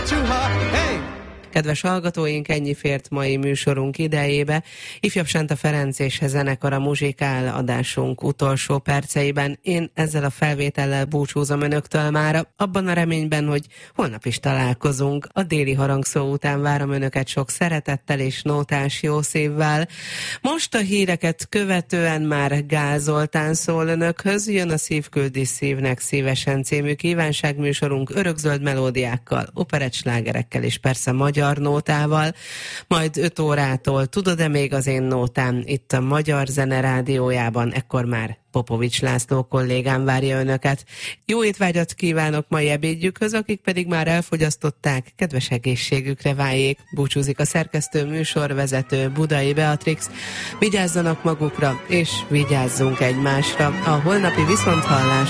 Kedves hallgatóink, ennyi fért mai műsorunk idejébe. Ifjabb Sánta Ferenc és zenekara muzsikál adásunk utolsó perceiben. Én ezzel a felvétellel búcsúzom önöktől mára, abban a reményben, hogy holnap is találkozunk. A déli harangszó után várom önöket sok szeretettel és nótás jó szívvel. Most a híreket követően már Gál Zoltán szól önökhöz, jön a Szívküldi Szívnek szívesen című kívánságműsorunk örökzöld melódiákkal, operett slágerekkel és persze magyar nótával, majd 5 órától Tudod-e még az én nótám itt a Magyar Zene Rádiójában, ekkor már Popovics László kollégám várja önöket. Jó étvágyat kívánok mai ebédjükhöz, akik pedig már elfogyasztották, kedves egészségükre váljék. Búcsúzik a szerkesztő műsorvezető Budai Beatrix. Vigyázzanak magukra, és vigyázzunk egymásra. A holnapi viszonthallás